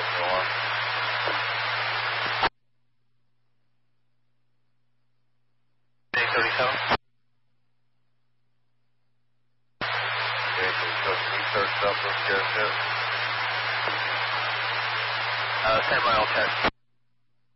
Go on. A37. Okay, so research up, let's go. 10 mile check.